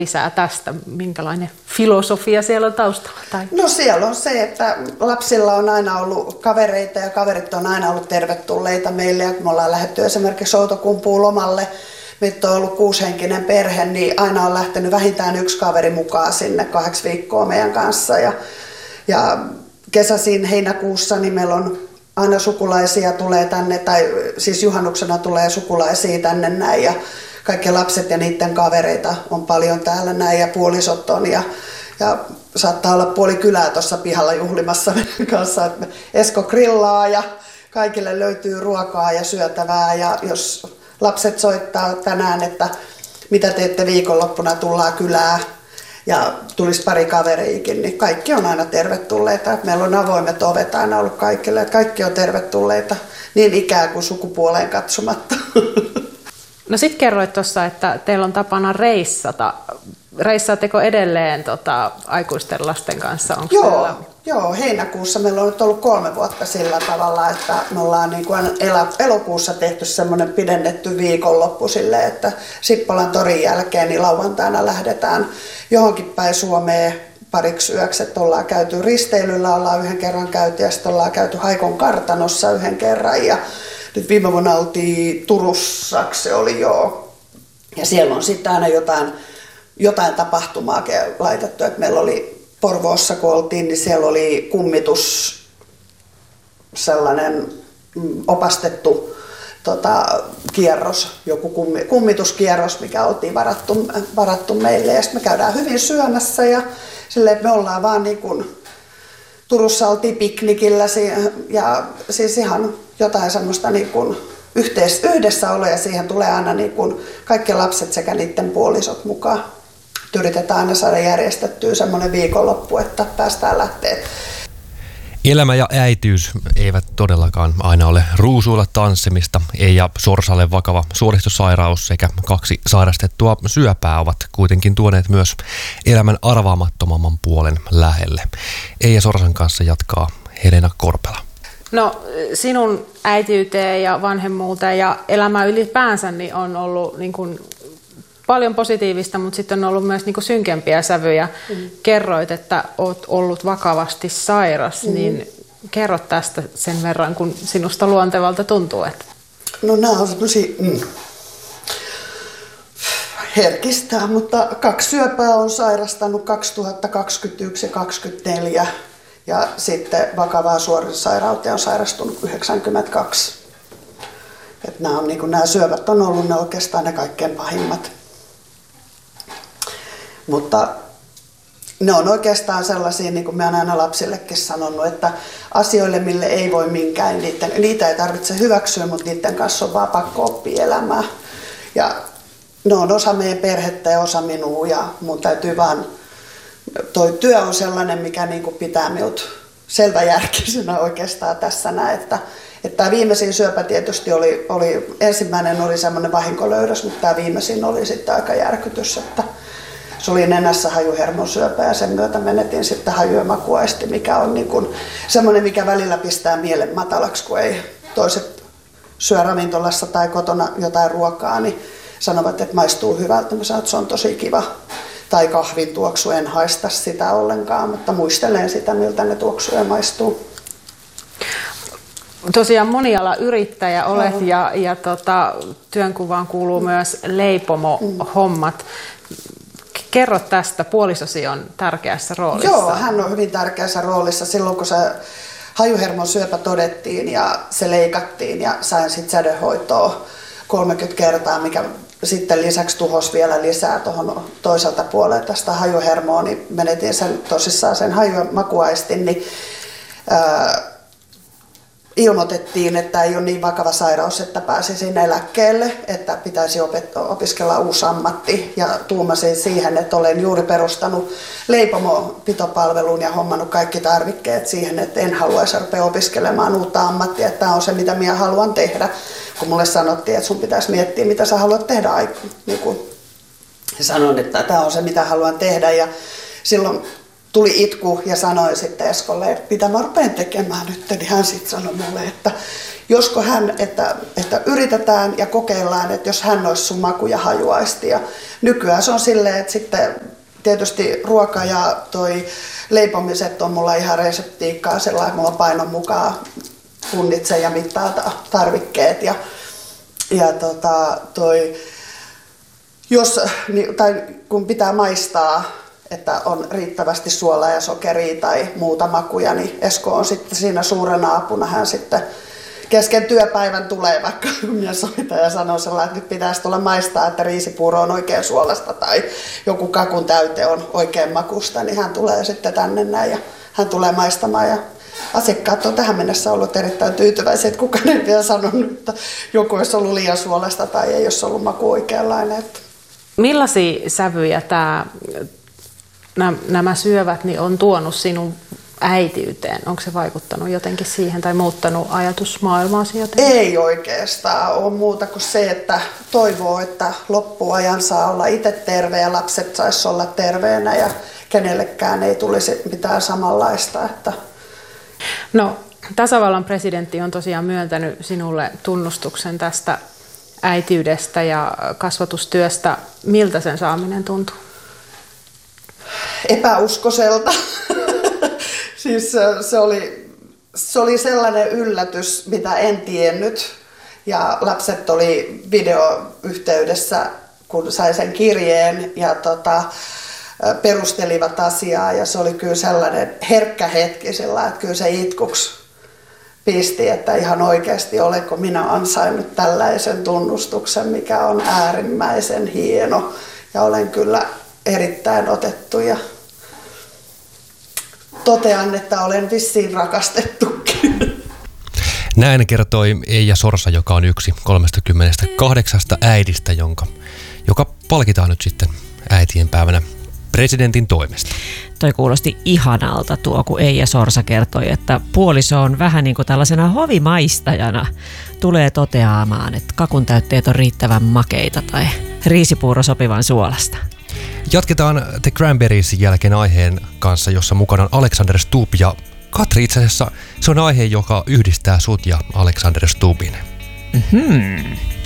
lisää tästä? Minkälainen filosofia siellä on taustalla? Tai? No siellä on se, että lapsilla on aina ollut kavereita ja kaverit on aina ollut tervetulleita meille. Ja kun me ollaan lähdetty esimerkiksi Outokumpuun lomalle, meitä on ollut 6-henkinen perhe, niin aina on lähtenyt vähintään yksi kaveri mukaan sinne 8 viikkoa meidän kanssa. Ja kesäisin heinäkuussa niin meillä on aina sukulaisia tulee tänne, tai siis juhannuksena tulee sukulaisia tänne näin. Ja kaikki lapset ja niiden kavereita on paljon täällä näin ja puolisot on ja saattaa olla puoli kylää tuossa pihalla juhlimassa meidän kanssa. Että Esko grillaa ja kaikille löytyy ruokaa ja syötävää ja jos lapset soittaa tänään, että mitä teette viikonloppuna, tullaan kylään ja tulisi pari kaveriikin, niin kaikki on aina tervetulleita. Meillä on avoimet ovet aina ollut kaikille, että kaikki on tervetulleita niin ikään kuin sukupuoleen katsomatta. No sit kerroit tuossa, että teillä on tapana reissata. Reissaatteko edelleen aikuisten lasten kanssa? Joo, heinäkuussa meillä on nyt ollut 3 vuotta sillä tavalla, että me ollaan niin kuin elokuussa tehty semmoinen pidennetty viikonloppu silleen, että Sippolan torin jälkeen niin lauantaina lähdetään johonkin päin Suomeen pariksi yöksi, että ollaan käyty risteilyllä, ollaan yhden kerran käyty ja sitten ollaan käyty Haikon kartanossa yhden kerran ja nyt viime vuonna oltiin Turussa, se oli joo. Ja siellä on sitten aina jotain tapahtumaa laitettu. Et meillä oli Porvoossa, kun oltiin, niin siellä oli kummitus, sellainen opastettu kierros, joku kummituskierros, mikä oltiin varattu meille. Ja sitten me käydään hyvin syömässä ja silleen, että me ollaan vaan niin kuin Turussa oltiin piknikillä ja siis ihan jotain semmoista niin kuin yhdessäoloa ja siihen tulee aina niin kuin kaikki lapset sekä niiden puolisot mukaan. Yritetään aina saada järjestettyä semmoinen viikonloppu, että päästään lähteä. Elämä ja äitiys eivät todellakaan aina ole ruusuilla tanssimista. Eija Sorsalle vakava suoritussairaus sekä 2 sairastettua syöpää ovat kuitenkin tuoneet myös elämän arvaamattomamman puolen lähelle. Eija Sorsan kanssa jatkaa Helena Korpela. No sinun äitiyteen ja vanhemmuuteen ja elämään ylipäänsä niin on ollut niin kuin paljon positiivista, mutta sitten on ollut myös niin kuin synkempiä sävyjä. Kerroit, että olet ollut vakavasti sairas, niin kerro tästä sen verran, kun sinusta luontevalta tuntuu. Että... No nämä on semmoisia herkistää, mutta 2 syöpää on sairastanut 2021 ja 2024 ja sitten vakavaa suoritussairauteen on sairastunut 1992. Että nämä syövät on ollut ne oikeastaan ne kaikkein pahimmat. Mutta ne on oikeastaan sellaisia, niin kuin mä oon aina lapsillekin sanonut, että asioille, mille ei voi minkään, niitä ei tarvitse hyväksyä, mutta niiden kanssa on vaan pakko oppia elämään. Ja ne on osa meidän perhettä ja osa minua ja mun täytyy vaan, toi työ on sellainen, mikä niin kuin pitää minut selväjärkisenä oikeastaan tässä näin, että tämä viimeisin syöpä tietysti oli ensimmäinen oli semmoinen vahinkolöydös, mutta tämä viimeisin oli sitten aika järkytys, että se oli nenässä hajuhermon syöpä ja sen myötä menetin sitten haju- ja makuaisti, mikä on niin kuin semmoinen, mikä välillä pistää mielen matalaksi, kun ei toiset syö ravintolassa tai kotona jotain ruokaa, niin sanovat, että maistuu hyvältä. Mä sanon, että se on tosi kiva. Tai kahvin tuoksu, en haista sitä ollenkaan, mutta muistelen sitä, miltä ne tuoksuu ja maistuu. Tosiaan monialayrittäjä olet ja työnkuvaan kuuluu myös leipomohommat. Kerro tästä, puolisosi on tärkeässä roolissa. Joo, hän on hyvin tärkeässä roolissa silloin, kun se hajuhermon syöpä todettiin ja se leikattiin ja sain sitten sädehoitoa 30 kertaa, mikä sitten lisäksi tuhos vielä lisää tuohon toiselta puolelta tästä hajuhermoa, niin menetin tosissaan sen haju- ja makuaistin, niin ilmoitettiin, että ei ole niin vakava sairaus, että pääsisin eläkkeelle, että pitäisi opiskella uusi ammatti. Ja tuumasin siihen, että olen juuri perustanut leipomopitopalvelun ja hommannut kaikki tarvikkeet siihen, että en haluaisi rupea opiskelemaan uutta ammattia. Että tämä on se, mitä minä haluan tehdä. Kun mulle sanottiin, että sun pitäisi miettiä, mitä sä haluat tehdä. Ja sanoin, että tämä on se, mitä haluan tehdä. Ja silloin tuli itku ja sanoi sitten Eskolle, että mitä mä rupean tekemään nyt, niin hän sitten sanoi mulle, että josko hän, että yritetään ja kokeillaan, että jos hän olisi sun maku- ja hajuaisti. Ja nykyään se on silleen, että sitten tietysti ruoka ja toi leipomiset on mulla ihan reseptiikkaa sellainen, että mulla painon mukaan punnitse ja mittaa tarvikkeet. Ja kun pitää maistaa, että on riittävästi suolaa ja sokeria tai muuta makuja, niin Esko on sitten siinä suurena apuna. Hän sitten kesken työpäivän tulee vaikka mies soittaja sanoo sellainen, että nyt pitäisi tulla maistaa, että riisipuuro on oikein suolasta tai joku kakun täyte on oikein makusta, niin hän tulee sitten tänne näin ja hän tulee maistamaan. Ja asiakkaat on tähän mennessä ollut erittäin tyytyväisiä, että kukaan ei vielä sanonut, että joku olisi ollut liian suolasta tai ei olisi ollut maku oikeanlainen. Millaisia sävyjä nämä syövät niin on tuonut sinun äitiyteen? Onko se vaikuttanut jotenkin siihen tai muuttanut ajatusmaailmaasi jotenkin? Ei oikeastaan ole muuta kuin se, että toivoo, että loppuajan saa olla itse terve ja lapset saisi olla terveenä ja kenellekään ei tulisi mitään samanlaista. No, tasavallan presidentti on tosiaan myöntänyt sinulle tunnustuksen tästä äitiydestä ja kasvatustyöstä. Miltä sen saaminen tuntuu? Epäuskoiselta. Siis se oli sellainen yllätys, mitä en tiennyt. Ja lapset oli videoyhteydessä, kun sai sen kirjeen ja perustelivat asiaa. Ja se oli kyllä sellainen herkkä hetki sillä, että kyllä se itkuksi pisti, että ihan oikeasti olenko minä ansainnut tällaisen tunnustuksen, mikä on äärimmäisen hieno. Ja olen kyllä erittäin otettu ja totean, että olen vissiin rakastettukin. Näin kertoi Eija Sorsa, joka on yksi 38 äidistä, joka palkitaan nyt sitten äitien päivänä presidentin toimesta. Toi kuulosti ihanalta kun Eija Sorsa kertoi, että puoliso on vähän niin kuin tällaisena hovimaistajana tulee toteamaan, että kakun täytteet on riittävän makeita tai riisipuuro sopivan suolasta. Jatketaan The Cranberriesin jälkeen aiheen kanssa, jossa mukana on Alexander Stubb ja Katri. Itse asiassa se on aihe, joka yhdistää sut ja Alexander Stubbin. Mm-hmm.